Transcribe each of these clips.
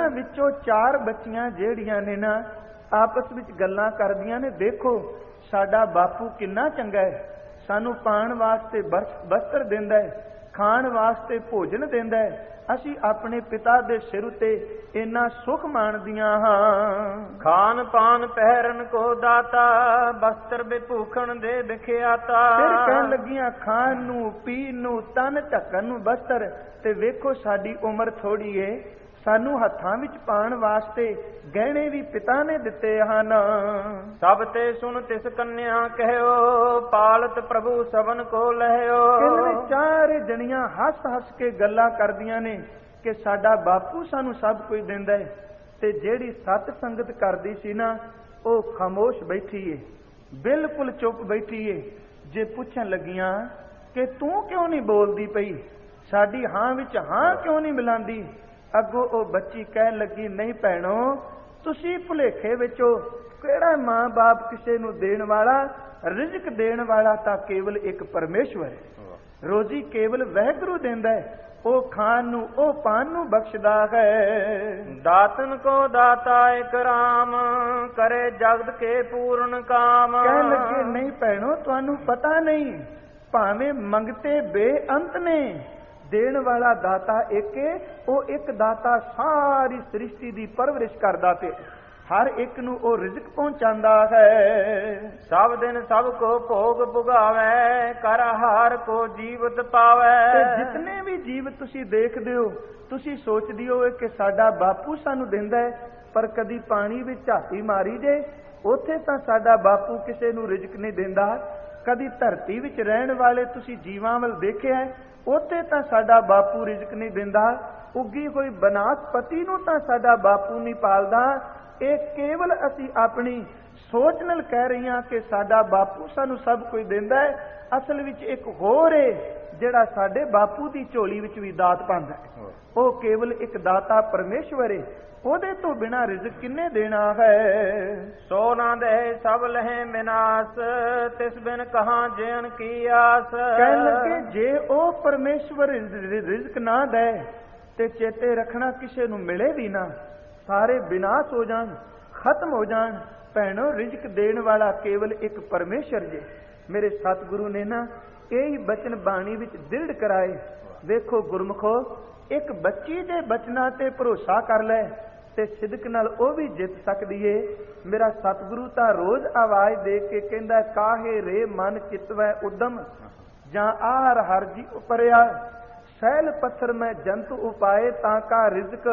ਉਹਨਾਂ ਵਿੱਚੋਂ 4 ਬੱਚੀਆਂ ਜਿਹੜੀਆਂ ਨੇ ਨਾ ਆਪਸ ਵਿੱਚ ਗੱਲਾਂ ਕਰਦੀਆਂ ਨੇ, ਦੇਖੋ ਸਾਡਾ ਬਾਪੂ ਕਿੰਨਾ ਚੰਗਾ ਹੈ, ਸਾਨੂੰ ਪਾਣ ਵਾਸਤੇ ਬਸਤਰ ਦਿੰਦਾ ਹੈ, ਖਾਣ ਵਾਸਤੇ ਭੋਜਨ ਦਿੰਦਾ ਹੈ, ਅਸੀਂ ਆਪਣੇ ਪਿਤਾ ਦੇ ਸਿਰ ਉਤੇ ਇੰਨਾ ਸੁਖ ਮਾਣਦੀਆਂ ਹਾਂ। ਖਾਨ ਪਾਨ ਪਹਿਰਨ ਕੋ ਦਾਤਾ, ਬਸਤਰ ਬਿਭੂਖਣ ਦੇ ਵਿਖਿਆਤਾ। ਫਿਰ ਕਹਿਣ ਲੱਗੀਆਂ ਖਾਣ ਨੂੰ, ਪੀਣ ਨੂੰ, ਤਨ ਢੱਕਣ ਨੂੰ ਬਸਤਰ, ਤੇ ਵੇਖੋ ਸਾਡੀ ਉਮਰ ਥੋੜੀ ਏ, ਸਾਨੂੰ ਹੱਥਾਂ ਵਿੱਚ ਪਾਣ ਵਾਸਤੇ ਗਹਿਣੇ ਵੀ ਪਿਤਾ ਨੇ ਦਿੱਤੇ ਹਨ। ਸਭ ਤੇ ਸੁਣ ਤਿਸ ਕੰਨਿਆ ਕਹਿਓ, ਪਾਲਤ ਪ੍ਰਭੂ ਸਭਨ ਕੋ ਲਹਿਓ। ਕਹਿੰਦੇ 4 ਜਣੀਆਂ ਹੱਸ ਹੱਸ ਕੇ ਗੱਲਾਂ ਕਰਦੀਆਂ ਨੇ ਕਿ ਸਾਡਾ ਬਾਪੂ ਸਾਨੂੰ ਸਭ ਕੁਝ ਦਿੰਦਾ ਹੈ, ਤੇ ਜਿਹੜੀ ਸਤ ਸੰਗਤ ਕਰਦੀ ਸੀ ਨਾ ਉਹ ਖਾਮੋਸ਼ ਬੈਠੀ ਏ, ਬਿਲਕੁਲ ਚੁੱਪ ਬੈਠੀ ਏ। ਜੇ ਪੁੱਛਣ ਲੱਗੀਆਂ ਕਿ ਤੂੰ ਕਿਉਂ ਨਹੀਂ ਬੋਲਦੀ ਪਈ, ਸਾਡੀ ਹਾਂ ਵਿੱਚ ਹਾਂ ਕਿਉਂ ਨਹੀਂ ਮਿਲਾਂਦੀ, ਅੱਗੋਂ ਉਹ ਬੱਚੀ ਕਹਿਣ ਲੱਗੀ, ਨਹੀਂ ਭੈਣੋ, ਤੁਸੀਂ ਭੁਲੇਖੇ ਵਿੱਚੋਂ, ਕਿਹੜਾ ਮਾਂ ਬਾਪ ਕਿਸੇ ਨੂੰ ਦੇਣ ਵਾਲਾ, ਰਿਜ਼ਕ ਦੇਣ ਵਾਲਾ ਤਾਂ ਕੇਵਲ ਇੱਕ ਪਰਮੇਸ਼ਵਰ ਹੈ। ਰੋਜ਼ੀ ਕੇਵਲ ਵਾਹਿਗੁਰੂ ਦਿੰਦਾ ਹੈ, ਉਹ ਖਾਣ ਨੂੰ, ਉਹ ਪਾਣ ਨੂੰ ਬਖਸ਼ਦਾ ਹੈ। ਦਾਤਨ ਕੋ ਦਾਤਾ ਇਕ ਰਾਮ, ਕਰੇ ਜਗਤ ਕੇ ਪੂਰਨ ਕਾਮ। ਕਹਿਣ ਲੱਗੇ, ਨਹੀਂ ਭੈਣੋ, ਤੁਹਾਨੂੰ ਪਤਾ ਨਹੀਂ, ਭਾਵੇਂ ਮੰਗਤੇ ਬੇਅੰਤ ਨੇ, ਦੇਣ ਵਾਲਾ ਦਾਤਾ ਇੱਕ ਹੈ, ਉਹ ਇੱਕ ਦਾਤਾ ਸਾਰੀ ਸ੍ਰਿਸ਼ਟੀ ਦੀ ਪਰਵਰਿਸ਼ ਕਰਦਾ ਤੇ ਹਰ ਇੱਕ ਨੂੰ ਉਹ ਰਿਜ਼ਕ ਪਹੁੰਚਾਉਂਦਾ ਹੈ। ਸਭ ਦਿਨ ਸਭ ਕੋ ਭੋਗ ਭੁਗਾਵੇ, ਕਰ ਆਹਾਰ ਕੋ ਜੀਵਤ ਪਾਵੇ। ਤੇ ਜਿਤਨੇ ਵੀ ਜੀਵ ਤੁਸੀਂ ਦੇਖਦੇ ਹੋ, ਤੁਸੀਂ ਸੋਚਦੇ ਹੋ ਕਿ ਸਾਡਾ ਬਾਪੂ ਸਾਨੂੰ ਦਿੰਦਾ ਹੈ, ਪਰ ਕਦੀ ਪਾਣੀ ਵਿੱਚ ਝਾਤੀ ਮਾਰੀ ਜੇ, ਉੱਥੇ ਤਾਂ ਸਾਡਾ ਬਾਪੂ ਕਿਸੇ ਨੂੰ ਰਿਜ਼ਕ ਨਹੀਂ ਦਿੰਦਾ। ਕਦੀ ਧਰਤੀ ਵਿੱਚ ਰਹਿਣ ਵਾਲੇ ਤੁਸੀਂ ਜੀਵਾਂ ਵੱਲ ਦੇਖਿਆ, ਉੱਥੇ ਤਾਂ ਸਾਡਾ ਬਾਪੂ ਰਿਜ਼ਕ ਨਹੀਂ ਦਿੰਦਾ। ਉੱਗੀ ਹੋਈ ਬਨਾਸਪਤੀ ਨੂੰ ਤਾਂ ਸਾਡਾ ਬਾਪੂ ਨਹੀਂ ਪਾਲਦਾ। ਇਹ ਕੇਵਲ ਅਸੀਂ ਆਪਣੀ ਸੋਚ ਨਾਲ ਕਹਿ ਰਹੇ ਹਾਂ ਕਿ ਸਾਡਾ ਬਾਪੂ ਸਾਨੂੰ ਸਭ ਕੁਝ ਦਿੰਦਾ ਹੈ। ਅਸਲ ਵਿੱਚ ਇੱਕ ਹੋਰ ਏ ਜਿਹੜਾ ਸਾਡੇ ਬਾਪੂ ਦੀ ਝੋਲੀ ਵਿੱਚ ਵੀ ਦਾਤ ਪਾਉਂਦਾ ਹੈ, ਉਹ ਕੇਵਲ ਇੱਕ ਦਾਤਾ ਪਰਮੇਸ਼ਵਰ ਏ, ਉਹਦੇ ਤੋਂ ਬਿਨਾਂ ਰਿਜ਼ਕ ਕਿੰਨੇ ਦੇਣਾ ਹੈ। ਸੋ ਨਾ ਦੇ ਸਭ ਲਹੇ ਵਿਨਾਸ਼, ਤਿਸ ਬਿਨ ਕਹਾਂ ਜੀਣ ਕੀ ਆਸ। ਕਹਿਣ ਲੱਗੇ, ਜੇ ਉਹ ਪਰਮੇਸ਼ਵਰ ਰਿਜ਼ਕ ਨਾ ਦੇ ਤੇ ਚੇਤੇ ਰੱਖਣਾ ਕਿਸੇ ਨੂੰ ਮਿਲੇ ਵੀ ਨਾ, ਸਾਰੇ ਵਿਨਾਸ਼ ਹੋ ਜਾਣ, ਖਤਮ ਹੋ ਜਾਣ। ਭੈਣੋ, ਰਿਜ਼ਕ ਦੇਣ ਵਾਲਾ ਕੇਵਲ ਇੱਕ ਪਰਮੇਸ਼ਰ ਜੇ। ਮੇਰੇ ਸਤਿਗੁਰੂ ਨੇ ਨਾ ਇਹ ਬਚਨ ਬਾਣੀ ਵਿੱਚ ਦ੍ਰਿੜ ਕਰਾਏ। ਵੇਖੋ ਗੁਰਮੁਖੋ, ਇੱਕ ਬੱਚੀ ਦੇ ਬਚਨਾਂ ਤੇ ਭਰੋਸਾ ਕਰ ਲੈ ਤੇ ਸਿਦਕ ਨਾਲ ਉਹ ਵੀ ਜਿੱਤ ਸਕਦੀ ਏ। ਮੇਰਾ ਸਤਿਗੁਰੂ ਤਾਂ ਰੋਜ਼ ਆਵਾਜ਼ ਦੇ ਕੇ ਕਹਿੰਦਾ, ਕਾਹੇ ਰੇ ਮਨ ਚਿਤਵੈ ਉਦਮ, ਜਾਂ ਆਰ ਹਰ ਜੀ ਉਪਰਿਆ, ਸੈਲ ਪੱਥਰ ਮੈਂ ਜੰਤੂ ਉਪਾਏ, ਤਾਂ ਕਾ ਰਿਜ਼ਕ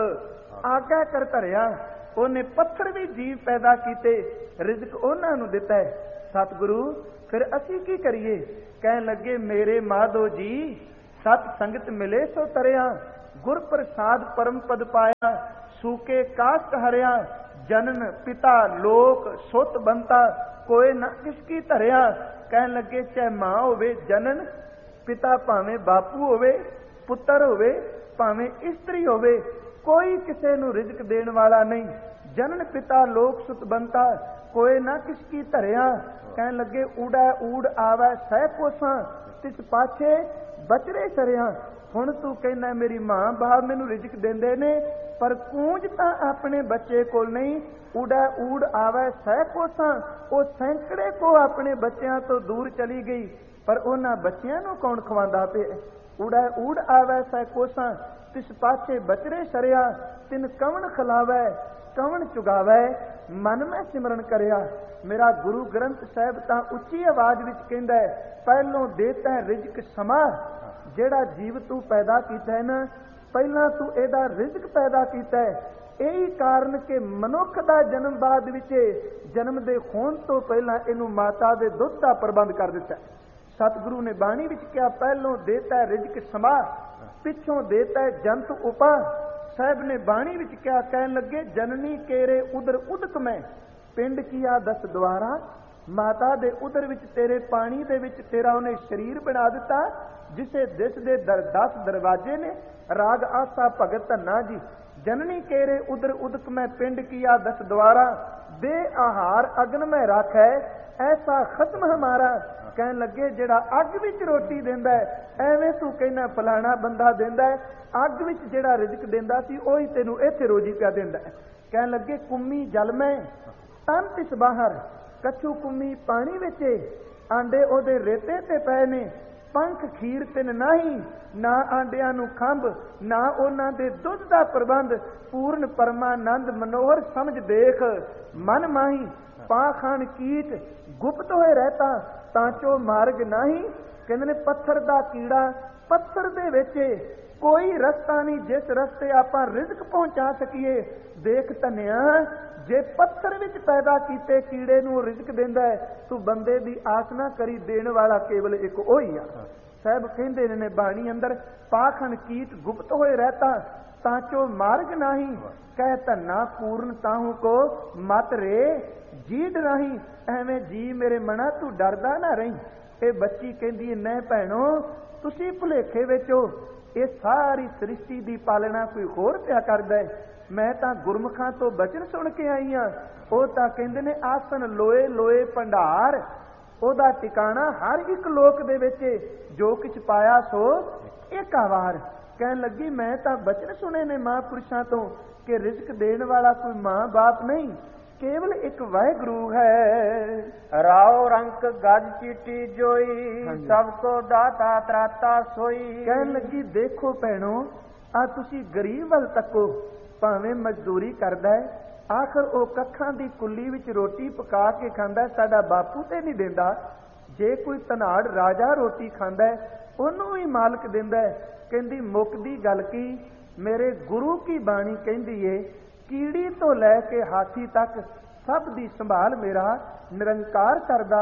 ਆਗਾ ਕਰ ਧਰਿਆ। ਉਹਨੇ ਪੱਥਰ ਵੀ ਜੀਵ ਪੈਦਾ ਕੀਤੇ, ਰਿਜ਼ਕ ਉਹਨਾਂ ਨੂੰ ਦਿੱਤਾ ਹੈ। ਸਤਿਗੁਰੂ, ਫਿਰ ਅਸੀਂ ਕੀ ਕਰੀਏ? ਕਹਿਣ ਲੱਗੇ, ਮੇਰੇ ਮਾਧੋ ਜੀ, ਸਤ ਸੰਗਤ ਮਿਲੇ ਸੋ ਤਰਿਆ, ਗੁਰ ਪ੍ਰਸਾਦ ਪਰਮ ਪਦ ਪਾਇਆ, ਸੂਕੇ ਕਾਸ਼ਟ ਹਰਿਆ, ਜਨਨ ਪਿਤਾ ਲੋਕ ਸੁਤ ਬੰਤਾ, ਕੋਏ ਨਾ ਕਿਸ ਕੀ ਧਰਿਆ। ਕਹਿਣ ਲੱਗੇ, ਚਾਹੇ ਮਾਂ ਹੋਵੇ, ਜਨਨ ਪਿਤਾ, ਭਾਵੇਂ ਬਾਪੂ ਹੋਵੇ, ਪੁੱਤਰ ਹੋਵੇ, ਭਾਵੇਂ ਇਸਤਰੀ ਹੋਵੇ, ਕੋਈ ਕਿਸੇ ਨੂੰ ਰਿਜ਼ਕ ਦੇਣ ਵਾਲਾ ਨਹੀਂ। ਜਨਨ ਪਿਤਾ ਲੋਕ ਸੁਤ ਬੰਤਾ, ਕੋਏ ਨਾ ਕਿਸ ਕੀ ਧਰਿਆ। ਕਹਿਣ ਲੱਗੇ, ਊੜਾ ਊੜ ਆਵੈ ਸਹਿ ਕੋਸਾਂ, ਤਿਸ ਪਾਛੇ ਬਚਰੇ ਸਰਿਆ। ਹੁਣ ਤੂੰ ਕਹਿੰਦਾ ਮੇਰੀ ਮਾਂ ਬਾਪ ਮੈਨੂੰ ਰਿਜ਼ਕ ਦਿੰਦੇ ਨੇ, ਪਰ ਕੂੰਜ ਤਾਂ ਆਪਣੇ ਬੱਚੇ ਕੋਲ ਨਹੀਂ। ਊੜਾ ਊੜ ਆਵੈ ਸਹਿ ਕੋਸਾਂ, ਉਹ ਸੈਂਕੜੇ ਕੋ ਆਪਣੇ ਬੱਚਿਆਂ ਤੋਂ ਦੂਰ ਚਲੀ ਗਈ, ਪਰ ਉਹਨਾਂ ਬੱਚਿਆਂ ਨੂੰ ਕੌਣ ਖਵਾਉਂਦਾ ਪਿਆ? ਊੜਾ ਊੜ ਆਵੈ ਸਹਿ ਕੋਸਾਂ, ਤਿਸ ਪਾਛੇ ਬਚਰੇ ਸਰਿਆ। ਤਿਨ ਕਵਣ ਖਿਲਾਵੈ ਕਵਣ ਚੁਗਾਵੈ, ਮਨ ਮੈਂ ਸਿਮਰਨ ਕਰਿਆ। ਮੇਰਾ ਗੁਰੂ ਗ੍ਰੰਥ ਸਾਹਿਬ ਤਾਂ ਉੱਚੀ ਆਵਾਜ਼ ਵਿੱਚ ਕਹਿੰਦਾ ਹੈ, ਪਹਿਲੋਂ ਦੇਤਾ ਹੈ ਰਿਜ਼ਕ ਸਮਾ। ਜਿਹੜਾ ਜੀਵ ਤੂੰ ਪੈਦਾ ਕੀਤਾ ਹੈ ਨਾ, ਪਹਿਲਾਂ ਤੂੰ ਇਹਦਾ ਰਿਜ਼ਕ ਪੈਦਾ ਕੀਤਾ ਹੈ। ਇਹੀ ਕਾਰਨ ਕਿ ਮਨੁੱਖ ਦਾ ਜਨਮ ਬਾਅਦ ਵਿੱਚ, ਜਨਮ ਦੇ ਹੋਣ ਤੋਂ ਪਹਿਲਾਂ ਇਹਨੂੰ ਮਾਤਾ ਦੇ ਦੁੱਧ ਦਾ ਪ੍ਰਬੰਧ ਕਰ ਦਿੱਤਾ। ਸਤਿਗੁਰੂ ਨੇ ਬਾਣੀ ਵਿੱਚ ਕਿਹਾ, ਪਹਿਲੋਂ ਦੇਤਾ ਰਿਜ਼ਕ ਸਮਾ, ਪਿੱਛੋਂ ਦੇਤਾ ਜੰਤ ਉਪਾ। ਸਾਹਿਬ ਨੇ ਬਾਣੀ ਵਿੱਚ ਕਿਹਾ, ਕਹਿਣ ਲੱਗੇ, ਜਨਨੀ ਕੇਰੇ ਉਦਰ ਉਦਕ ਮੈਂ, ਪਿੰਡ ਕੀਆ 10 ਦੁਆਰਾ। ਮਾਤਾ ਦੇ ਉਦਰ ਵਿੱਚ ਤੇਰੇ ਪਾਣੀ ਦੇ ਵਿੱਚ ਤੇਰਾ ਉਹਨੇ ਸਰੀਰ ਬਣਾ ਦਿੱਤਾ, ਜਿਸੇ ਦਿਸ ਦੇ 10 ਦਰਵਾਜ਼ੇ ਨੇ। ਰਾਗ ਆਸਾ ਭਗਤ ਧੰਨਾ ਜੀ। ਜਨਨੀ ਕੇਰੇ ਉਦਰ ਉਦਕ ਮੈਂ, ਪਿੰਡ ਕੀਆ 10 ਦੁਆਰਾ। ਬੇ ਆਹਾਰ ਅਗਨ ਮੈਂ ਰਾਖੈ, ਐਸਾ ਖਸਮ ਹਮਾਰਾ। ਕਹਿਣ ਲੱਗੇ ਜਿਹੜਾ ਅੱਗ ਵਿੱਚ ਰੋਟੀ ਦਿੰਦਾ ਐਵੇਂ ਤੂੰ ਕਹਿੰਦਾ ਫਲਾਣਾ ਬੰਦਾ ਦਿੰਦਾ, ਅੱਗ ਵਿੱਚ ਜਿਹੜਾ ਰਿਜ਼ਕ ਦਿੰਦਾ ਸੀ ਉਹੀ ਤੈਨੂੰ ਇੱਥੇ ਰੋਜੀ ਪਿਆ ਦਿੰਦਾ। ਕਹਿਣ ਲੱਗੇ ਕੁੰਮੀ ਜਲ ਮੈਂ ਤਨ ਤਿਸ ਬਾਹਰ, ਕੱਛੂ ਕੁੰਮੀ ਪਾਣੀ ਵਿੱਚ, ਆਂਡੇ ਉਹਦੇ ਰੇਤੇ ਤੇ ਪਏ ਨੇ, ਪੰਖ ਖੀਰ ਤਿੰਨ ਨਹੀਂ, ਨਾ ਆਂਡਿਆਂ ਨੂੰ ਖੰਭ, ਨਾ ਉਹਨਾਂ ਦੇ ਦੁੱਧ ਦਾ ਪ੍ਰਬੰਧ, ਪੂਰਨ ਪਰਮਾਨੰਦ ਮਨੋਹਰ ਸਮਝ ਦੇਖ, ਮਨ ਮਾਹੀ ਪਾਖਾਨ ਕੀਟ ਗੁਪਤ ਹੋਏ ਰਹਿਤਾ, ਤਾਂ ਚੋ ਮਾਰਗ ਨਹੀਂ। ਕਹਿੰਦੇ ਨੇ ਪੱਥਰ ਦਾ ਕੀੜਾ ਪੱਥਰ ਦੇ ਵਿੱਚ, ਕੋਈ ਰਸਤਾ ਨਹੀਂ ਜਿਸ ਰਸਤੇ ਆਪਾਂ ਰਿਜ਼ਕ ਪਹੁੰਚਾ ਸਕੀਏ। ਦੇਖ ਧੰਨਿਆ ਜੇ ਪੱਥਰ ਵਿੱਚ ਪੈਦਾ ਕੀਤੇ ਕੀੜੇ ਨੂੰ ਰਿਜ਼ਕ ਦਿੰਦਾ ਹੈ, ਤੂੰ ਬੰਦੇ ਦੀ ਆਸ ਨਾ ਕਰੀ, ਦੇਣ ਵਾਲਾ ਕੇਵਲ ਇੱਕ ਉਹੀ ਆ। ਸਾਹਿਬ ਕਹਿੰਦੇ ਨੇ ਬਾਣੀ ਅੰਦਰ, ਪਾਖਣ ਕੀਟ ਗੁਪਤ ਹੋਏ ਰਹਿਤਾ, ਤਾਂ ਚੋ ਮਾਰਗ ਨਹੀਂ, ਕਹਿ ਧੰਨਾ ਪੂਰਨ ਤਾਹੂ ਕੋ ਮਤ ਰੇ ਜੀਡ ਨਹੀਂ। ਐਵੇਂ ਜੀ ਮੇਰੇ ਮਨਾ ਤੂੰ ਡਰਦਾ ਨਾ ਰਹੀਂ। ਇਹ ਬੱਚੀ ਕਹਿੰਦੀ ਨਹੀਂ ਭੈਣੋ, ਤੁਸੀਂ ਭੁਲੇਖੇ ਵਿੱਚ ਹੋ, ਇਹ ਸਾਰੀ ਸ੍ਰਿਸ਼ਟੀ ਦੀ ਪਾਲਣਾ ਕੋਈ ਹੋਰ ਪਿਆ ਕਰਦਾ ਹੈ। ਮੈਂ ਤਾਂ ਗੁਰਮੁਖਾਂ ਤੋਂ ਬਚਨ ਸੁਣ ਕੇ ਆਈ ਹਾਂ। ਉਹ ਤਾਂ ਕਹਿੰਦੇ ਨੇ ਆਸਨ ਲੋਏ ਲੋਏ ਭੰਡਾਰ, ਉਹਦਾ ਟਿਕਾਣਾ ਹਰ ਇੱਕ ਲੋਕ ਦੇ ਵਿੱਚ, ਜੋ ਕੁਛ ਪਾਇਆ ਸੋ ਏਕਾ ਵਾਰ। ਕਹਿਣ ਲੱਗੀ ਮੈਂ ਤਾਂ ਬਚਨ ਸੁਣੇ ਨੇ ਮਹਾਂਪੁਰਸ਼ਾਂ ਤੋਂ ਕਿ ਰਿਜ਼ਕ ਦੇਣ ਵਾਲਾ ਕੋਈ ਮਾਂ ਬਾਪ ਨਹੀਂ, ਕੇਵਲ ਇੱਕ ਵਾਹਿਗੁਰੂ ਹੈ। ਰਾਉ ਰੰਕ ਗਜ ਚੀਟੀ ਜੋਈ, ਸਭ ਕੋ ਦਾਤਾ ਤਰਾਤਾ ਸੋਈ। ਕਹਿਣ ਲੱਗੀ ਦੇਖੋ ਭੈਣੋ, ਆ ਤੁਸੀਂ ਗਰੀਬ ਵੱਲ ਤੱਕੋ, ਭਾਵੇਂ ਮਜ਼ਦੂਰੀ ਕਰਦਾ ਹੈ, ਆਖਰ ਉਹ ਕੱਖਾਂ ਦੀ ਕੁੱਲੀ ਵਿੱਚ ਰੋਟੀ ਪਕਾ ਕੇ ਖਾਂਦਾ, ਸਾਡਾ ਬਾਪੂ ਤੇ ਨਹੀਂ ਦਿੰਦਾ। ਜੇ ਕੋਈ ਧਨਾੜ ਰਾਜਾ ਰੋਟੀ ਖਾਂਦਾ ਉਹਨੂੰ ਵੀ ਮਾਲਕ ਦਿੰਦਾ। ਕਹਿੰਦੀ ਮੁੱਕਦੀ ਗੱਲ ਕੀ, ਮੇਰੇ ਗੁਰੂ ਕੀ ਬਾਣੀ ਕਹਿੰਦੀ ਏ, ਕੀੜੀ ਤੋਂ ਲੈ ਕੇ ਹਾਥੀ ਤੱਕ ਸਭ ਦੀ ਸੰਭਾਲ ਮੇਰਾ ਨਿਰੰਕਾਰ ਕਰਦਾ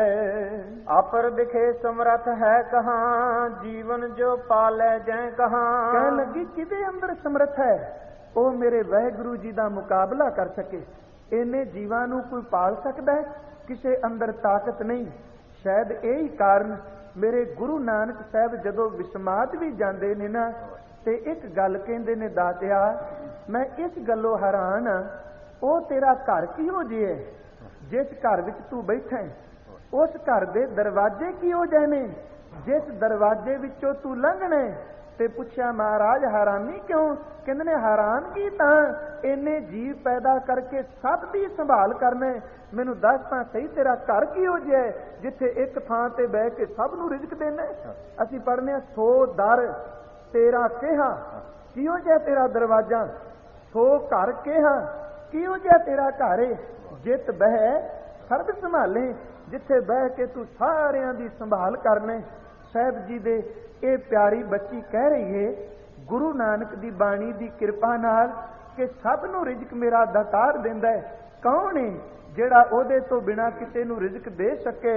ਹੈ। ਆਪਰ ਦਿਖੇ ਸਮਰਥ ਹੈ ਕਹਾਂ, ਜੀਵਨ ਜੋ ਪਾਲੇ ਜੈ ਕਹਾਂ। ਕਹਿਣ ਲੱਗੀ ਕਿਹਦੇ ਅੰਦਰ ਸਮਰਥ ਹੈ, ਉਹ ਮੇਰੇ ਵਾਹਿਗੁਰੂ ਜੀ ਦਾ ਮੁਕਾਬਲਾ ਕਰ ਸਕੇ। ਇਹਨੇ ਜੀਵਾਂ ਨੂੰ ਕੋਈ ਪਾਲ ਸਕਦਾ ਹੈ, ਕਿਸੇ ਅੰਦਰ ਤਾਕਤ ਨਹੀਂ। ਸ਼ਾਇਦ ਇਹੀ ਕਾਰਨ ਮੇਰੇ ਗੁਰੂ ਨਾਨਕ ਸਾਹਿਬ ਜਦੋਂ ਵਿਸਮਾਦ ਵੀ ਜਾਂਦੇ ਨੇ ਨਾ, ਤੇ ਇੱਕ ਗੱਲ ਕਹਿੰਦੇ ਨੇ, ਦਾਤਿਆ ਮੈਂ ਇਸ ਗੱਲੋਂ ਹੈਰਾਨ ਹਾਂ, ਉਹ ਤੇਰਾ ਘਰ ਕਿਹੋ ਜਿਹਾ ਹੈ, ਜਿਸ ਘਰ ਵਿੱਚ ਤੂੰ ਬੈਠਾ ਹੈ, ਉਸ ਘਰ ਦੇ ਦਰਵਾਜ਼ੇ ਕਿਹੋ ਜਿਹੇ ਨੇ, ਜਿਸ ਦਰਵਾਜ਼ੇ ਵਿੱਚੋਂ ਤੂੰ ਲੰਘਣਾ। ਤੇ ਪੁੱਛਿਆ ਮਹਾਰਾਜ ਹੈਰਾਨੀ ਕਿਉਂ? ਕਹਿੰਦੇ ਨੇ ਹੈਰਾਨਗੀ ਤਾਂ ਇੰਨੇ ਜੀਵ ਪੈਦਾ ਕਰਕੇ ਸਭ ਦੀ ਸੰਭਾਲ ਕਰਨਾ। ਮੈਨੂੰ ਦੱਸ ਤਾਂ ਸਹੀ ਤੇਰਾ ਘਰ ਕਿਹੋ ਜਿਹਾ ਹੈ, ਜਿੱਥੇ ਇੱਕ ਥਾਂ ਤੇ ਬਹਿ ਕੇ ਸਭ ਨੂੰ ਰਿਜ਼ਕ ਦੇਣਾ। ਅਸੀਂ ਪੜ੍ਹਨੇ 100 ਦਰ ਤੇਰਾ ਕਿਹਾ, ਕਿਹੋ ਜਿਹਾ ਤੇਰਾ ਦਰਵਾਜ਼ਾ, 100 ਘਰ ਕਿਹਾ, ਕਿਹੋ ਜਿਹਾ ਤੇਰਾ ਘਰ ਏ, ਜਿੱਤ ਬਹਿ ਸਰਬ ਸੰਭਾਲੇ, ਜਿੱਥੇ ਬਹਿ ਕੇ ਤੂੰ ਸਾਰਿਆਂ ਦੀ ਸੰਭਾਲ ਕਰਨਾ। ਸਾਹਿਬ ਜੀ ਦੇ ਇਹ ਪਿਆਰੀ ਬੱਚੀ ਕਹਿ ਰਹੀ ਹੈ ਗੁਰੂ ਨਾਨਕ ਦੀ ਬਾਣੀ ਦੀ ਕਿਰਪਾ ਨਾਲ ਕਿ ਸਭ ਨੂੰ ਰਿਜ਼ਕ ਮੇਰਾ ਦਾਤਾਰ ਦਿੰਦਾ ਹੈ। ਕੌਣ ਹੈ ਜਿਹੜਾ ਉਹਦੇ ਤੋਂ ਬਿਨਾਂ ਕਿਸੇ ਨੂੰ ਰਿਜ਼ਕ ਦੇ ਸਕੇ?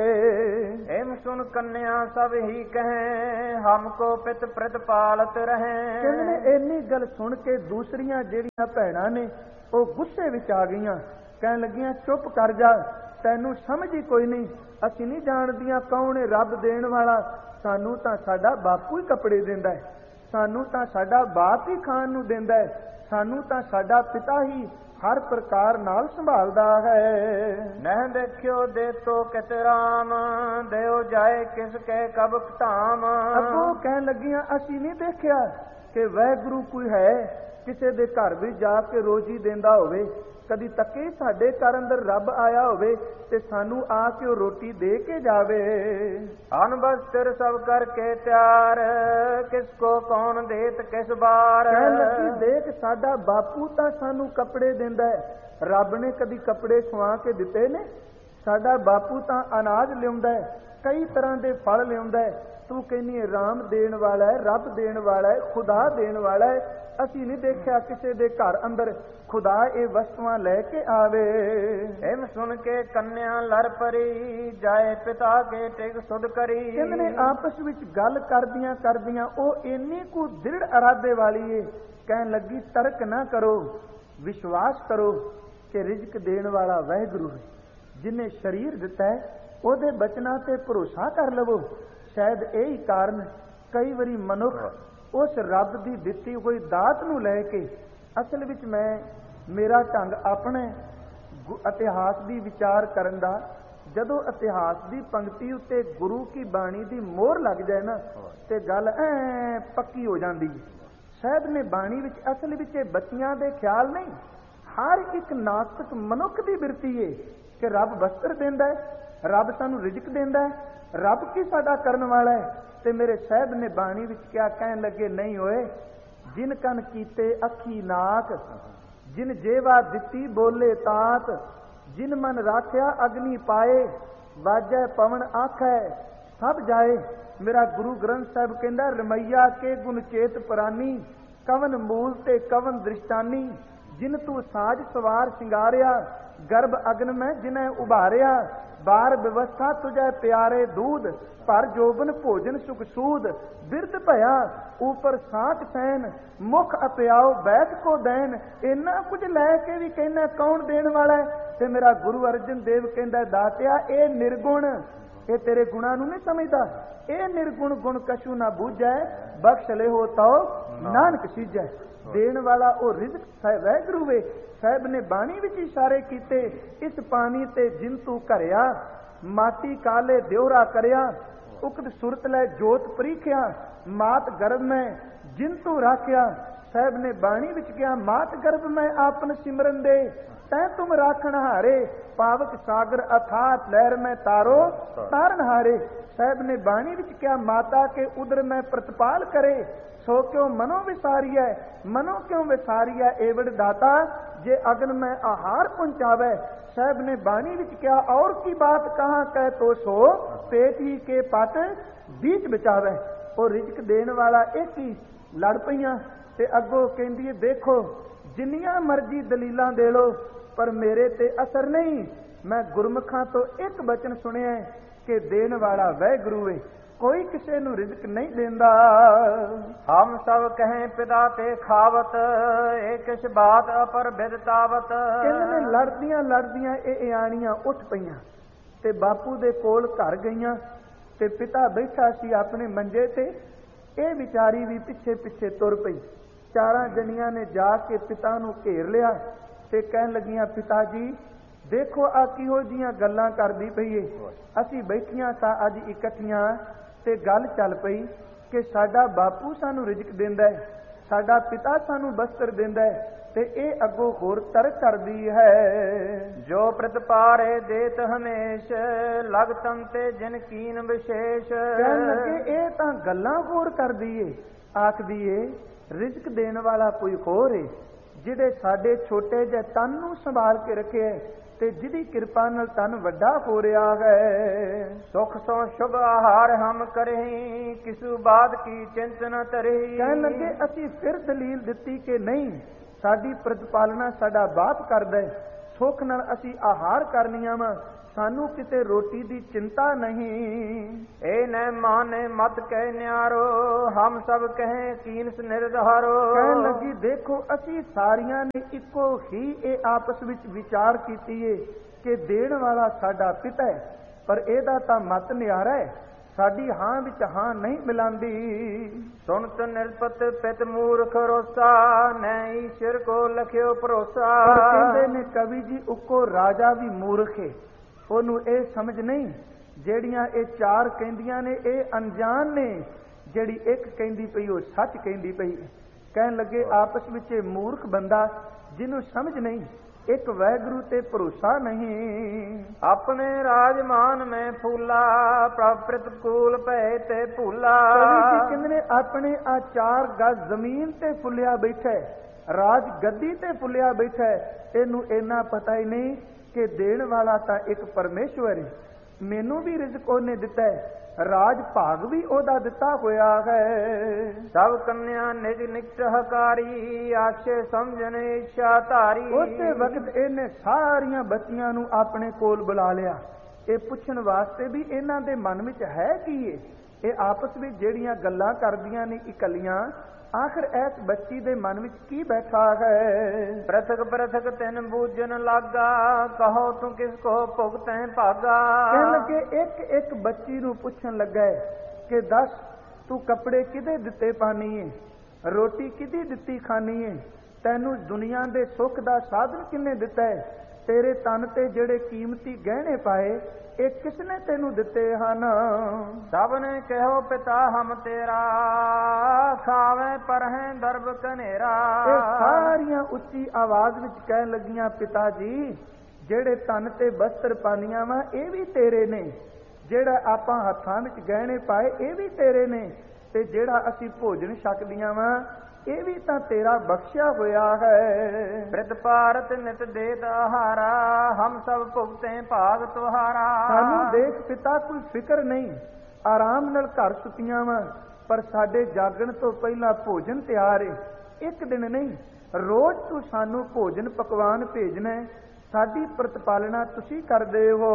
ਐਮ ਸੁਨ ਕੰਨਿਆ ਸਭ ਹੀ ਕਹੇ, ਹਮਕੋ ਪਿਤ ਪ੍ਰਤਪਾਲਤ ਰਹੇ। ਕਹਿੰਦੇ ਨੇ ਇੰਨੀ ਗੱਲ ਸੁਣ ਕੇ ਦੂਸਰੀਆਂ ਜਿਹੜੀਆਂ ਭੈਣਾਂ ਨੇ ਉਹ ਗੁੱਸੇ ਵਿੱਚ ਆ ਗਈਆਂ, ਕਹਿਣ ਲੱਗੀਆਂ ਚੁੱਪ ਕਰ ਜਾ, ਤੈਨੂੰ ਸਮਝ ਹੀ ਕੋਈ ਨਹੀਂ, ਅਸੀਂ ਨਹੀਂ ਜਾਣਦੀਆਂ ਕੌਣ ਹੈ ਰੱਬ ਦੇਣ ਵਾਲਾ। ਸਾਨੂੰ ਤਾਂ ਸਾਡਾ ਬਾਪੂ ਹੀ ਕੱਪੜੇ ਦਿੰਦਾ ਹੈ, ਸਾਨੂੰ ਤਾਂ ਸਾਡਾ ਬਾਪ ਹੀ ਖਾਣ ਨੂੰ ਦਿੰਦਾ ਹੈ, ਸਾਨੂੰ ਤਾਂ ਸਾਡਾ ਪਿਤਾ ਹੀ ਹਰ ਪ੍ਰਕਾਰ ਨਾਲ ਸੰਭਾਲਦਾ ਹੈ। ਨਹਿ ਦੇਖਿਓ ਦੇ ਤੋ ਕਿਤ ਰਾਮ, ਦਿਓ ਜਾਏ ਕਿਸ ਕੇ ਕਬ ਧਾਮ। ਅੱਗੋਂ ਕਹਿਣ ਲੱਗੀਆਂ ਅਸੀਂ ਨਹੀਂ ਦੇਖਿਆ ਕਿ ਵਾਹਿਗੁਰੂ ਕੋਈ ਹੈ ਕਿਸੇ ਦੇ ਘਰ ਵੀ ਜਾ ਕੇ ਰੋਜੀ ਦਿੰਦਾ ਹੋਵੇ, ਕਦੀ ਤੱਕੇ ਸਾਡੇ ਘਰ ਅੰਦਰ ਰੱਬ ਆਇਆ ਹੋਵੇ ਤੇ ਸਾਨੂੰ ਆ ਕੇ ਉਹ ਰੋਟੀ ਦੇ ਕੇ ਜਾਵੇ। ਅਨ ਬਸਤਰ ਸਭ ਕਰਕੇ ਤਿਆਰ, ਕਿਸ ਕੋ ਕੌਣ ਦੇਤ ਕਿਸ ਬਾਰ। ਕਹਿਣ ਲੱਗੀ ਦੇਖ ਸਾਡਾ ਬਾਪੂ ਤਾਂ ਸਾਨੂੰ ਕੱਪੜੇ ਦਿੰਦਾ ਹੈ, ਰੱਬ ਨੇ ਕਦੀ ਕੱਪੜੇ ਸਵਾ ਕੇ ਦਿੱਤੇ ਨੇ? ਸਾਡਾ ਬਾਪੂ ਤਾਂ ਅਨਾਜ ਲਿਆਉਂਦਾ ਹੈ, ਕਈ ਤਰ੍ਹਾਂ ਦੇ ਫਲ ਲਿਆਉਂਦਾ ਹੈ। ਤੂੰ ਕਹਿੰਦੀ ਹੈ ਰਾਮ ਦੇਣ ਵਾਲਾ ਹੈ, ਰੱਬ ਦੇਣ ਵਾਲਾ ਹੈ, ਖੁਦਾ ਦੇਣ ਵਾਲਾ ਹੈ। ਅਸੀਂ ਨਹੀਂ ਦੇਖਿਆ ਕਿਸੇ ਦੇ ਘਰ ਅੰਦਰ ਖੁਦਾ ਇਹ ਵਸਤੂਆਂ ਲੈ ਕੇ ਆਵੇ। ਐਮ ਸੁਣ ਕੇ ਕੰਨਿਆ ਲੜ ਪਰੀ, ਜਾਏ ਪਿਤਾ ਕੇ ਟਿਕ ਸੁਧ ਕਰੀ। ਕਹਿੰਦੇ ਨੇ ਆਪਸ ਵਿੱਚ ਗੱਲ ਕਰਦੀਆਂ ਕਰਦੀਆਂ ਉਹ ਇੰਨੀ ਕੁ ਦ੍ਰਿੜ ਇਰਾਦੇ ਵਾਲੀ ਏ, ਕਹਿਣ ਲੱਗੀ ਤਰਕ ਨਾ ਕਰੋ, ਵਿਸ਼ਵਾਸ ਕਰੋ ਕਿ ਰਿਜ਼ਕ ਦੇਣ ਵਾਲਾ ਵਾਹਿਗੁਰੂ ਹੈ, ਜਿਹਨੇ ਸਰੀਰ ਦਿੱਤਾ ਹੈ, ਉਹਦੇ ਬਚਨਾਂ ਤੇ ਭਰੋਸਾ ਕਰ ਲਵੋ। ਸ਼ਾਇਦ ਇਹੀ ਕਾਰਨ ਕਈ ਵਾਰੀ ਮਨੁੱਖ ਉਸ ਰੱਬ ਦੀ ਦਿੱਤੀ ਹੋਈ ਦਾਤ ਨੂੰ ਲੈ ਕੇ, ਅਸਲ ਵਿੱਚ ਮੇਰਾ ਢੰਗ ਆਪਣੇ ਇਤਿਹਾਸ ਦੀ ਵਿਚਾਰ ਕਰਨ ਦਾ ਜਦੋਂ ਇਤਿਹਾਸ ਦੀ ਪੰਕਤੀ ਉੱਤੇ ਗੁਰੂ ਕੀ ਬਾਣੀ ਦੀ ਮੋਹਰ ਲੱਗ ਜਾਏ ਨਾ ਤੇ ਗੱਲ ਐ ਪੱਕੀ ਹੋ ਜਾਂਦੀ ਹੈ। ਸਾਹਿਬ ਨੇ ਬਾਣੀ ਵਿੱਚ ਅਸਲ ਵਿੱਚ ਇਹ ਬੱਚਿਆਂ ਦੇ ਖਿਆਲ ਨਹੀਂ, ਹਰ ਇੱਕ ਨਾਸਤਿਕ ਮਨੁੱਖ ਦੀ ਬਿਰਤੀ ਏ ਕਿ ਰੱਬ ਵਸਤਰ ਦਿੰਦਾ ਹੈ, ਰੱਬ ਸਾਨੂੰ ਰਿਜ਼ਕ ਦਿੰਦਾ ਹੈ, ਰੱਬ ਕੀ ਸਾਡਾ ਕਰਨ ਵਾਲਾ ਹੈ। ਤੇ ਮੇਰੇ ਸਾਹਿਬ ਨੇ ਬਾਣੀ ਵਿੱਚ ਕਿਆ ਕਹਿਣ ਲੱਗੇ, ਨਹੀਂ ਹੋਏ ਜਿਨ ਕਨ ਕੀਤੇ ਅੱਖੀ ਨਾਕ, ਜਿਨ ਜੇਵਾ ਦਿੱਤੀ ਬੋਲੇ ਤਾਤ, ਜਿਨ ਮਨ ਰਾਖਿਆ ਅਗਨੀ ਪਾਏ, ਵਾਜੈ ਪਵਨ ਆਖੈ ਸਭ ਜਾਏ। ਮੇਰਾ ਗੁਰੂ ਗ੍ਰੰਥ ਸਾਹਿਬ ਕਹਿੰਦਾ, ਰਮਈਆ ਕੇ ਗੁਣ ਚੇਤ ਪ੍ਰਾਨੀ, ਕਵਨ ਮੂਲ ਤੇ ਕਵਨ ਦ੍ਰਿਸ਼ਟਾਨੀ, ਜਿਨ ਤੂੰ ਸਾਜ ਸਵਾਰ ਸਿੰਗਾਰਿਆ, ਗਰਭ ਅਗਨ ਮੈਂ ਜਿਨੈ ਉਭਾਰਿਆ, ਬਾਰ ਵਿਵਸਥਾ ਤੁਝੈ ਪਿਆਰੇ ਦੂਧ, ਪਰ ਜੋਬਨ ਭੋਜਨ ਸੁਖ ਸੂਦ, ਬਿਰਧ ਭਇਆ ਉਪਰ ਸਾਖ ਸੈਨ, ਮੁਖ ਅਪਿਆਓ ਬੈਠ ਕੋ ਦੇਨ। ਇੰਨਾ ਕੁਝ ਲੈ ਕੇ ਵੀ ਕਹਿੰਦਾ ਕੌਣ ਦੇਣ ਵਾਲਾ ਹੈ। ਤੇ ਮੇਰਾ ਗੁਰੂ ਅਰਜਨ ਦੇਵ ਕਹਿੰਦਾ, ਦਾਤਿਆ ਇਹ ਨਿਰਗੁਣ, ਇਹ ਤੇਰੇ ਗੁਣਾਂ ਨੂੰ ਨਹੀਂ ਸਮਝਦਾ, ਇਹ ਨਿਰਗੁਣ ਗੁਣ ਕਛੂ ਨਾ ਬੂਝੈ, ਬਖਸ਼ ਲੈ ਹੋ ਤਉ ਨਾਨਕ ਸੀਜੈ। ਦੇਣ ਵਾਲਾ ਉਹ ਰਿਜ਼ਕ ਵਾਹਿਗੁਰੂ ਵੇ। ਸਾਹਿਬ ਨੇ ਬਾਣੀ ਵਿੱਚ ਇਸ਼ਾਰੇ ਕੀਤੇ, ਇਸ ਪਾਣੀ ਤੇ ਜਿਨ ਤੂੰ ਘਰਿਆ, ਮਾਟੀ ਕਾਲੇ ਦਿਉਰਾ ਕਰਿਆ, ਉਕਤ ਸੁਰਤ ਲੈ ਜੋਤ ਪ੍ਰੀਖਿਆ, ਮਾਤ ਗਰਭ ਮੈਂ ਜਿਨ ਤੂੰ ਰਾਖਿਆ। ਸਾਹਿਬ ਨੇ ਬਾਣੀ ਵਿੱਚ ਕਿਹਾ, ਮਾਤ ਗਰਭ ਮੈਂ ਆਪਨ ਸਿਮਰਨ ਦੇ, ਤੈ ਤੁਮ ਰਾਖਣ ਹਾਰੇ, ਪਾਵਕ ਸਾਗਰ ਅਥਾਤ ਲਹਿਰ ਮੈਂ ਤਾਰੋ ਤਾਰਨ ਹਾਰੇ। ਸਾਹਿਬ ਨੇ ਬਾਣੀ ਵਿੱਚ ਕਿਹਾ, ਮਾਤਾ ਕੇ ਉਦਰ ਮੈਂ ਪ੍ਰਤਪਾਲ ਕਰੇ, ਸੋ ਕਿਉਂ ਮਨੋ ਵਿਸਾਰੀਐ, ਮਨੋ ਕਿਉਂ ਵਿਸਾਰੀਐ ਏਵੜ ਦਾਤਾ, ਜੇ ਅਗਨ ਮੈਂ ਆਹਾਰ ਪਹੁੰਚਾਵੇ। ਸਾਹਿਬ ਨੇ ਬਾਣੀ ਵਿੱਚ ਕਿਹਾ, ਔਰ ਕੀ ਬਾਤ ਕਹਾਂ ਕਹਿ ਤੋ ਸੋ, ਪੇਟ ਹੀ ਕੇ ਪਟ ਬੀਚ ਬਚਾਵੇ। ਉਹ ਰਿਜ਼ਕ ਦੇਣ ਵਾਲਾ ਇੱਕ ਹੀ। ਲੜ ਪਈਆਂ ਤੇ ਅੱਗੋਂ ਕਹਿੰਦੀ ਹੈ, ਦੇਖੋ ਜਿੰਨੀਆਂ ਮਰਜ਼ੀ ਦਲੀਲਾਂ ਦੇ ਲੋ, ਪਰ ਮੇਰੇ ਤੇ ਅਸਰ ਨਹੀਂ। ਮੈਂ ਗੁਰਮੁਖਾਂ ਤੋਂ ਇੱਕ ਬਚਨ ਸੁਣਿਆ ਕਿ ਦੇਣ ਵਾਲਾ ਵਾਹਿਗੁਰੂ ਏ, ਕੋਈ ਕਿਸੇ ਨੂੰ ਰਿਜ਼ਕ ਨਹੀਂ ਦਿੰਦਾ। ਹਮ ਸਭ ਕਹੇ ਪਿਤਾ ਤੇ ਖਾਵਤ, ਇਹ ਕਿਸ ਬਾਤ ਅਪਰ ਬਿਦਤਾਵਤ। ਕਹਿੰਦੇ ਨੇ ਲੜਦੀਆਂ ਲੜਦੀਆਂ ਇਹ ਇਆਣੀਆਂ ਉੱਠ ਪਈਆਂ ਤੇ ਬਾਪੂ ਦੇ ਕੋਲ ਘਰ ਗਈਆਂ ਤੇ ਪਿਤਾ ਬੈਠਾ ਸੀ ਆਪਣੇ ਮੰਜੇ ਤੇ। ਇਹ ਵਿਚਾਰੀ ਵੀ ਪਿੱਛੇ ਪਿੱਛੇ ਤੁਰ ਪਈ। ਚਾਰਾਂ ਜਣੀਆਂ ਨੇ ਜਾ ਕੇ ਪਿਤਾ ਨੂੰ ਘੇਰ ਲਿਆ ਤੇ ਕਹਿਣ ਲੱਗੀਆਂ, ਪਿਤਾ ਜੀ ਦੇਖੋ ਆ ਕਿਹੋ ਜੀਆਂ ਗੱਲਾਂ ਕਰਦੀ ਪਈ ਏ। ਅਸੀਂ ਬੈਠੀਆਂ ਤਾਂ ਅੱਜ ਇਕੱਠੀਆਂ ਤੇ ਗੱਲ ਚੱਲ ਪਈ ਕਿ ਸਾਡਾ ਬਾਪੂ ਸਾਨੂੰ ਰਿਜ਼ਕ ਦਿੰਦਾ ਹੈ, ਸਾਡਾ ਪਿਤਾ ਸਾਨੂੰ ਬਸਤਰ ਦਿੰਦਾ ਹੈ, ਤੇ ਇਹ ਅੱਗੋਂ ਹੋਰ ਤਰਕ ਕਰਦੀ ਹੈ। ਜੋ ਪ੍ਰਤਪਾਰੇ ਦੇਤ ਹਮੇਸ਼, ਲਗ ਤਨ ਤੇ ਜਿਨ ਕੀਨ ਵਿਸ਼ੇਸ਼। ਕਹਿਣ ਲੱਗੇ ਇਹ ਤਾਂ ਗੱਲਾਂ ਹੋਰ ਕਰਦੀ ਏ, ਆਖਦੀ ਏ ਰਿਜ਼ਕ ਦੇਣ ਵਾਲਾ ਕੋਈ ਹੋਰ ਏ, ਜਿਹੜੇ ਸਾਡੇ ਛੋਟੇ ਜਿਹੇ ਤਨ ਨੂੰ ਸੰਭਾਲ ਕੇ ਰੱਖਿਆ ਤੇ ਜਿਹਦੀ ਕਿਰਪਾ ਨਾਲ ਤਨ ਵੱਡਾ ਹੋ ਰਿਹਾ ਹੈ। ਸੁਖ ਸੋ ਸ਼ੁਭ ਆਹਾਰ ਹਮ ਕਰਹੀਂ, ਕਿਸੂ ਬਾਤ ਕੀ ਚਿੰਤ ਨ ਤਰਹੀ। ਕਹਿਣ ਲੱਗੇ ਅਸੀਂ ਫਿਰ ਦਲੀਲ ਦਿੱਤੀ ਕਿ ਨਹੀਂ, ਸਾਡੀ ਪ੍ਰਤਪਾਲਨਾ ਸਾਡਾ ਬਾਪ ਕਰਦਾ ਹੈ, ਸੁੱਖ ਨਾਲ ਅਸੀਂ ਆਹਾਰ ਕਰਨੀਆਂ ਵਾ, ਸਾਨੂੰ ਕਿਤੇ ਰੋਟੀ ਦੀ ਚਿੰਤਾ ਨਹੀਂ। ਇਹ ਨ ਮਾਨੇ ਮਤ ਕਹਿ ਨਿਆਰੋ, ਹਮ ਸਭ ਕਹੇ ਕੀਨਸ ਨਿਰਧਾਰੋ। ਕਹਿਣ ਲੱਗੀ ਦੇਖੋ ਅਸੀਂ ਸਾਰੀਆਂ ਨੇ ਇੱਕੋ ਹੀ ਇਹ ਆਪਸ ਵਿੱਚ ਵਿਚਾਰ ਕੀਤੀ ਏ ਕਿ ਦੇਣ ਵਾਲਾ ਸਾਡਾ ਪਿਤਾ ਹੈ, ਪਰ ਇਹਦਾ ਤਾਂ ਮਤ ਨਿਆਰਾ ਹੈ, ਸਾਡੀ ਹਾਂ ਵਿੱਚ ਹਾਂ ਨਹੀਂ ਮਿਲਾਂਦੀ। ਸੁਣਤ ਨਿਰਪਤ ਪਿਤ ਮੂਰਖ ਰੋਸਾ, ਨੈ ਈਸ਼ਰ ਕੋ ਲਖਿਓ ਭਰੋਸਾ। ਕਹਿੰਦੇ ਨੇ ਕਵੀ ਜੀ ਉੱਕੋ ਰਾਜਾ ਵੀ ਮੂਰਖ ਹੈ, ਉਹਨੂੰ ਇਹ ਸਮਝ ਨਹੀਂ। ਜਿਹੜੀਆਂ ਇਹ ਚਾਰ ਕਹਿੰਦੀਆਂ ਨੇ ਇਹ ਅਣਜਾਣ ਨੇ, ਜਿਹੜੀ ਇੱਕ ਕਹਿੰਦੀ ਪਈ ਉਹ ਸੱਚ ਕਹਿੰਦੀ ਪਈ। ਕਹਿਣ ਲੱਗੇ ਆਪਸ ਵਿੱਚ ਇਹ ਮੂਰਖ ਬੰਦਾ ਜਿਹਨੂੰ ਸਮਝ ਨਹੀਂ, ਇੱਕ ਵਾਹਿਗੁਰੂ ਤੇ ਭਰੋਸਾ ਨਹੀਂ। ਆਪਣੇ ਰਾਜਮਾਨ ਮੈਂ ਫੂਲਾ, ਪ੍ਰਭ ਪ੍ਰਤਕੂਲ ਭਏ ਤੇ ਭੂਲਾ। ਕਹਿੰਦੇ ਨੇ ਆਪਣੇ ਆ 4 ਗਜ਼ ਜ਼ਮੀਨ ਤੇ ਫੁੱਲਿਆ ਬੈਠਾ, ਰਾਜ ਗੱਦੀ ਤੇ ਫੁੱਲਿਆ ਬੈਠਾ, ਇਹਨੂੰ ਇੰਨਾ ਪਤਾ ਹੀ ਨਹੀਂ ਕਿ ਦੇਣ ਵਾਲਾ ਤਾਂ ਇੱਕ ਪਰਮੇਸ਼ਵਰ ਹੈ। ਮੈਨੂੰ ਵੀ ਰਿਜ਼ਕ ਉਹਨੇ ਦਿੱਤਾ ਹੈ, ਰਾਜ ਭਾਗ ਵੀ ਉਹਦਾ ਦਿੱਤਾ ਹੋਇਆ ਹੈ। ਸਭ ਕੰਨਿਆ ਨਿਜ ਨਿਕਟ ਹਕਾਰੀ, ਆਛੇ ਸਮਝਣ ਇੱਛਾ ਧਾਰੀ। ਉਸੇ ਵਕਤ ਇਹਨੇ ਸਾਰੀਆਂ ਬੱਚੀਆਂ ਨੂੰ ਆਪਣੇ ਕੋਲ ਬੁਲਾ ਲਿਆ, ਇਹ ਪੁੱਛਣ ਵਾਸਤੇ ਵੀ ਇਹਨਾਂ ਦੇ ਮਨ ਵਿੱਚ ਹੈ ਕੀ ਏ। ਇਹ ਆਪਸ ਵਿੱਚ ਜਿਹੜੀਆਂ ਗੱਲਾਂ ਕਰਦੀਆਂ ਨੇ ਇਕੱਲੀਆਂ, ਆਖਿਰ ਇਸ ਬੱਚੀ ਦੇ ਮਨ ਵਿੱਚ ਕੀ ਬੈਠਾ ਹੈ। ਪ੍ਰਥਕ ਪ੍ਰਥਕ ਤਿਨ ਬੂਝਨ ਲਾਗਾ, ਕਹੋ ਤੂੰ ਕਿਸ ਕੋ ਭੁਗਤੈ ਭਾਗਾ। ਕਹਿਣ ਲੱਗੇ ਇੱਕ ਇੱਕ ਬੱਚੀ ਨੂੰ ਪੁੱਛਣ ਲੱਗਾ ਕਿ ਦੱਸ ਤੂੰ ਕੱਪੜੇ ਕਿਹਦੇ ਦਿੱਤੇ ਪਾਣੀ ਏ, ਰੋਟੀ ਕਿਹਦੀ ਦਿੱਤੀ ਖਾਣੀ ਏ, ਤੈਨੂੰ ਦੁਨੀਆ ਦੇ ਸੁੱਖ ਦਾ ਸਾਧਨ ਕਿੰਨੇ ਦਿੱਤਾ ਹੈ। ਤੇਰੇ ਤਨ ਤੇ ਜਿਹੜੇ ਕੀਮਤੀ ਗਹਿਣੇ ਪਾਏ ਇਹ ਕਿਸਨੇ ਤੈਨੂੰ ਦਿੱਤੇ ਹਨ? ਸਭ ਨੇ ਕਹੋ ਪਿਤਾ ਹਮ ਤੇਰਾ, ਖਾਵੇਂ ਪਰਹੇ ਦਰਬ ਕਨੇਰਾ। ਇਹ ਸਾਰੀਆਂ ਉੱਚੀ ਆਵਾਜ਼ ਵਿੱਚ ਕਹਿਣ ਲੱਗੀਆਂ, ਪਿਤਾ ਜੀ ਜਿਹੜੇ ਤਨ ਤੇ ਬਸਤਰ ਪਾਨੀਆਂ ਵਾ ਇਹ ਵੀ ਤੇਰੇ ਨੇ, ਜਿਹੜਾ ਆਪਾਂ ਹੱਥਾਂ ਵਿੱਚ ਗਹਿਣੇ ਪਾਏ ਇਹ ਵੀ ਤੇਰੇ ਨੇ, ਤੇ ਜਿਹੜਾ ਅਸੀਂ ਭੋਜਨ ਛਕਦੀਆਂ ਵਾ ਇਹ ਵੀ ਤਾਂ ਤੇਰਾ ਬਖਸ਼ਿਆ ਹੋਇਆ ਹੈ। ਬ੍ਰਿਧ ਭਾਰਤ ਨਿਤ ਦੇਤ ਆਹਾਰਾ, ਹਮ ਸਭ ਭੁਗਤੇ ਭਾਗ ਤੁਹਾਰਾ। ਸਾਨੂੰ ਦੇਖ ਪਿਤਾ ਕੋਈ ਫਿਕਰ ਨਹੀਂ, ਆਰਾਮ ਨਾਲ ਘਰ ਸੁੱਤੀਆਂ ਵਾ, ਪਰ ਸਾਡੇ ਜਾਗਣ ਤੋਂ ਪਹਿਲਾਂ ਭੋਜਨ ਤਿਆਰ ਏ। ਇੱਕ ਦਿਨ ਨਹੀਂ, ਰੋਜ਼ ਤੂੰ ਸਾਨੂੰ ਭੋਜਨ ਪਕਵਾਨ ਭੇਜਣਾ, ਸਾਡੀ ਪ੍ਰਤਪਾਲਣਾ ਤੁਸੀਂ ਕਰਦੇ ਹੋ।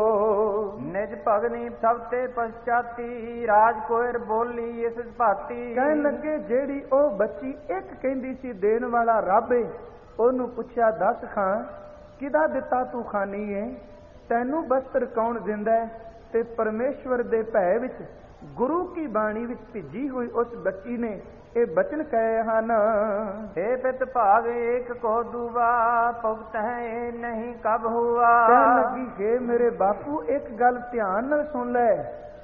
ਨਿਜ ਭਗਨੀ ਸਭ ਤੇ ਪਛਾਤੀ, ਰਾਜ ਕੋਇਰ ਬੋਲੀ ਇਸ ਭਾਤੀ। ਕਹਿਣ ਲੱਗੇ ਜਿਹੜੀ ਉਹ ਬੱਚੀ ਇੱਕ ਕਹਿੰਦੀ ਸੀ ਦੇਣ ਵਾਲਾ ਰੱਬ ਏ, ਉਹਨੂੰ ਪੁੱਛਿਆ ਦੱਸ ਖਾਂ ਕਿਹਦਾ ਦਿੱਤਾ ਤੂੰ ਖਾਨੀ ਏ, ਤੈਨੂੰ ਬਸਤਰ ਕੌਣ ਦਿੰਦਾ ਹੈ? ਤੇ ਪਰਮੇਸ਼ਵਰ ਦੇ ਭੈ ਵਿੱਚ ਗੁਰੂ ਕੀ ਬਾਣੀ ਵਿੱਚ ਭਿੱਜੀ ਹੋਈ ਉਸ ਬੱਚੀ ਨੇ ਇਹ ਬਚਨ ਕਹੇ ਹਨ, हे पित भाग एक को दुआ, भुगत है नहीं कब हुआ। ਕਹਿਣ ਲੱਗੀ ਹੈ ਮੇਰੇ ਬਾਪੂ ਇੱਕ ਗੱਲ ਧਿਆਨ ਨਾਲ ਸੁਣ ਲੈ,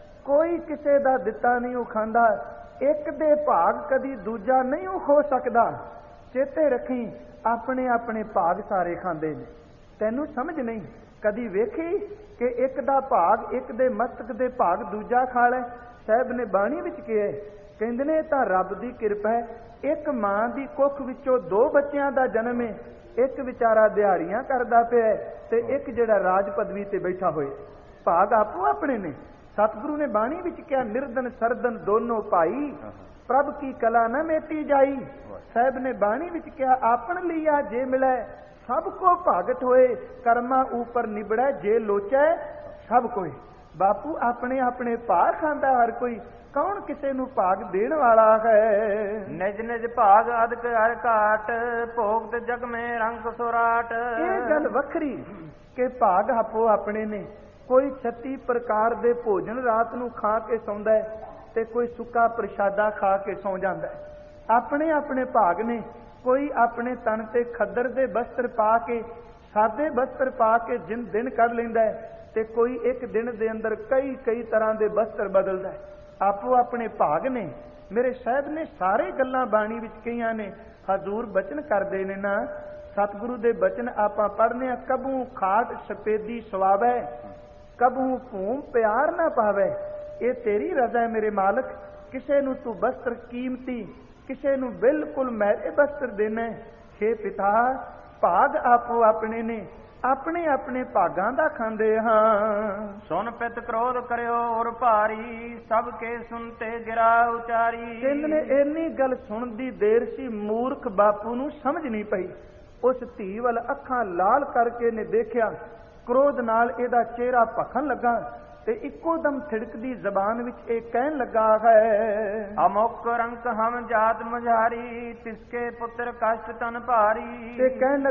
ਕੋਈ ਕਿਸੇ ਦਾ ਦਿੱਤਾ ਨਹੀਂ ਉਹ ਖਾਂਦਾ, ਇੱਕ ਦੇ ਭਾਗ ਕਦੀ ਦੂਜਾ ਨਹੀਂ ਉਹ ਖੋ ਸਕਦਾ। ਚੇਤੇ ਰੱਖੀ ਆਪਣੇ ਆਪਣੇ ਭਾਗ ਸਾਰੇ ਖਾਂਦੇ ਨੇ, ਤੈਨੂੰ ਸਮਝ ਨਹੀਂ ਕਦੀ ਵੇਖੀ ਕਿ ਇੱਕ ਦਾ ਭਾਗ ਇੱਕ ਦੇ ਮਸਤਕ ਦੇ ਭਾਗ ਦੂਜਾ ਖਾ ਲੈ। ਸਾਹਿਬ ਨੇ ਬਾਣੀ ਵਿੱਚ ਕਿਹਾ, ਕਹਿੰਦੇ ਨੇ ਤਾਂ ਰੱਬ ਦੀ ਕਿਰਪਾ ਹੈ, ਇੱਕ ਮਾਂ ਦੀ ਕੁੱਖ ਵਿੱਚੋਂ 2 ਬੱਚਿਆਂ ਦਾ ਜਨਮ ਹੈ, ਇੱਕ ਵਿਚਾਰਾ ਦਿਹਾੜੀਆਂ ਕਰਦਾ ਪਿਆ ਤੇ ਇੱਕ ਜਿਹੜਾ ਰਾਜ ਪਦਵੀ ਤੇ ਬੈਠਾ ਹੋਏ, ਭਾਗ ਆਪੋ ਆਪਣੇ ਨੇ। ਸਤਿਗੁਰੂ ਨੇ ਬਾਣੀ ਵਿੱਚ ਕਿਹਾ, ਨਿਰਦਨ ਸਰਦਨ ਦੋਨੋਂ ਭਾਈ, ਪ੍ਰਭ ਕੀ ਕਲਾ ਨਾ ਮੇਟੀ ਜਾਈ। ਸਾਹਿਬ ਨੇ ਬਾਣੀ ਵਿੱਚ ਕਿਹਾ, ਆਪਣ ਲਿਆ ਜੇ ਮਿਲੈ ਸਭ ਕੋ ਭਾਗਤ ਹੋਏ, ਕਰਮਾ ਉਪਰ ਨਿਬੜੈ ਜੇ ਲੋਚੈ ਸਭ ਕੋਈ। ਬਾਪੂ ਆਪਣੇ ਆਪਣੇ ਭਾਗ ਖਾਂਦਾ ਹਰ ਕੋਈ, ਕੌਣ ਕਿਸੇ ਨੂੰ ਭਾਗ ਦੇਣ ਵਾਲਾ ਹੈ? ਨਿਜ ਨਿਜ ਭਾਗ ਅਦਕ ਹਰ ਘਾਟ, ਭੋਗਤ ਜਗ ਮੇ ਰੰਗ ਸੁਰਾਟ। ਇਹ ਗੱਲ ਵੱਖਰੀ ਕਿ ਭਾਗ ਆਪੋ ਆਪਣੇ ਨੇ, ਕੋਈ 36 ਪ੍ਰਕਾਰ ਦੇ ਭੋਜਨ ਰਾਤ ਨੂੰ ਖਾ ਕੇ ਸੌਂਦਾ ਹੈ ਤੇ ਕੋਈ ਸੁੱਕਾ ਪ੍ਰਸ਼ਾਦਾ ਖਾ ਕੇ ਸੌਂ ਜਾਂਦਾ ਹੈ। ਆਪਣੇ ਆਪਣੇ ਭਾਗ ਨੇ, ਕੋਈ ਆਪਣੇ ਤਨ ਤੇ ਖੱਦਰ ਦੇ ਬਸਤਰ ਪਾ ਕੇ, ਸਾਦੇ ਬਸਤਰ ਪਾ ਕੇ ਦਿਨ ਕੱਢ ਲੈਂਦਾ ਹੈ, ਤੇ ਕੋਈ ਇੱਕ ਦਿਨ ਦੇ ਅੰਦਰ ਕਈ ਤਰ੍ਹਾਂ ਦੇ ਬਸਤਰ ਬਦਲਦਾ ਹੈ। ਆਪੋ ਆਪਣੇ ਭਾਗ ਨੇ। ਮੇਰੇ ਸਾਹਿਬ ਨੇ ਸਾਰੇ ਗੱਲਾਂ ਬਾਣੀ ਵਿੱਚ ਕਹੀਆਂ ਨੇ, ਹਜ਼ੂਰ ਬਚਨ ਕਰਦੇ ਨੇ ਨਾ, ਸਤਿਗੁਰੂ ਦੇ ਬਚਨ ਆਪਾਂ ਪੜ੍ਹਨੇ ਆ, ਕਬੂ ਖਾਟ ਸਪੇਦੀ ਸਵਾਵੈ, ਕਬੂ ਭੂਮ ਪਿਆਰ ਨਾ ਪਾਵੈ। ਇਹ ਤੇਰੀ ਰਜ਼ਾ ਹੈ ਮੇਰੇ ਮਾਲਕ, ਕਿਸੇ ਨੂੰ ਤੂੰ ਬਸਤਰ ਕੀਮਤੀ, ਕਿਸੇ ਨੂੰ ਬਿਲਕੁਲ ਮੈਲੇ ਬਸਤਰ ਦੇਣਾ। ਹੇ ਪਿਤਾ, ਭਾਗ ਆਪੋ ਆਪਣੇ ਨੇ, ਆਪਣੇ ਆਪਣੇ ਭਾਗਾਂ ਦਾ ਖਾਂਦੇ ਹਾਂ। ਸੁਨ ਪਿਤ ਕ੍ਰੋਧ ਕਰਿਓ ਔਰ ਭਾਰੀ, ਸਭ ਕੇ ਸੁਨਤੇ ਗਿਰਾ ਉਚਾਰੀ। ਕਹਿੰਦੇ ਨੇ ਇੰਨੀ ਗੱਲ ਸੁਣਨ ਦੀ ਦੇਰ ਸੀ, ਮੂਰਖ ਬਾਪੂ ਨੂੰ ਸਮਝ ਨਹੀਂ ਪਈ। ਉਸ ਧੀ ਵੱਲ ਅੱਖਾਂ ਲਾਲ ਕਰਕੇ ਨੇ ਦੇਖਿਆ, ਕ੍ਰੋਧ ਨਾਲ ਇਹਦਾ ਚਿਹਰਾ ਭਖਣ ਲੱਗਾ ਤੇ ਇੱਕੋ ਦਮ ਥਿੜਕਦੀ ਜ਼ਬਾਨ ਵਿੱਚ ਇਹ ਕਹਿਣ ਲੱਗਾ ਹੈ, ਅਮੁਕ ਰੰਕ ਹਮ ਜਾਤ ਮਝਾਰੀ, ਤਿਸਕੇ ਪੁੱਤਰ ਕਸ਼ਟ ਤਨ ਭਾਰੀ। ਤੇ ਕਹਿਣ